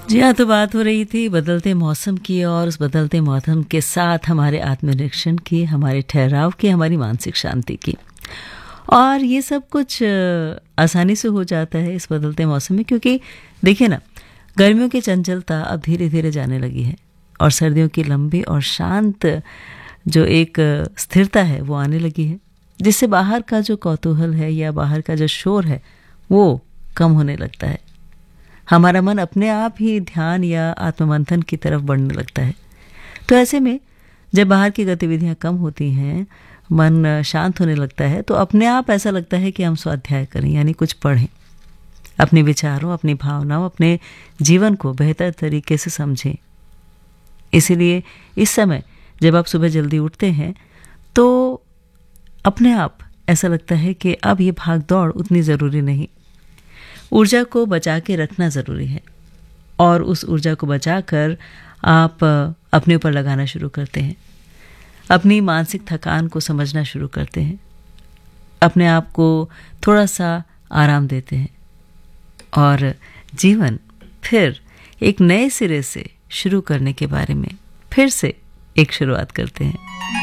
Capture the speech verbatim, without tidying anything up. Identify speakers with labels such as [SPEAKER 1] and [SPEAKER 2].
[SPEAKER 1] जी हाँ, तो बात हो रही थी बदलते मौसम की और उस बदलते मौसम के साथ हमारे आत्मनिरीक्षण की, हमारे ठहराव की, हमारी मानसिक शांति की। और ये सब कुछ अ, आसानी से हो जाता है इस बदलते मौसम में, क्योंकि देखिए ना, गर्मियों की चंचलता अब धीरे धीरे जाने लगी है और सर्दियों की लंबी और शांत जो एक अ, स्थिरता है वो आने लगी है, जिससे बाहर का जो कौतूहल है या बाहर का जो शोर है वो कम होने लगता है। हमारा मन अपने आप ही ध्यान या आत्ममंथन की तरफ बढ़ने लगता है। तो ऐसे में जब बाहर की गतिविधियां कम होती हैं, मन शांत होने लगता है, तो अपने आप ऐसा लगता है कि हम स्वाध्याय करें, यानी कुछ पढ़ें, अपने विचारों, अपनी भावनाओं, अपने जीवन को बेहतर तरीके से समझें। इसीलिए इस समय जब आप सुबह जल्दी उठते हैं तो अपने आप ऐसा लगता है कि अब ये भाग दौड़ उतनी ज़रूरी नहीं, ऊर्जा को बचा के रखना ज़रूरी है। और उस ऊर्जा को बचाकर आप अपने ऊपर लगाना शुरू करते हैं, अपनी मानसिक थकान को समझना शुरू करते हैं, अपने आप को थोड़ा सा आराम देते हैं और जीवन फिर एक नए सिरे से शुरू करने के बारे में फिर से एक शुरुआत करते हैं।